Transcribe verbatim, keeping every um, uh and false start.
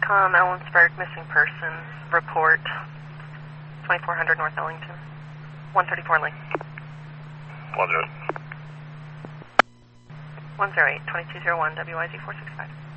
Tom Ellensburg, missing person, report, twenty-four hundred North Ellington, one thirty-four link. one zero. one zero eight, twenty-two oh one, W I Z four six five.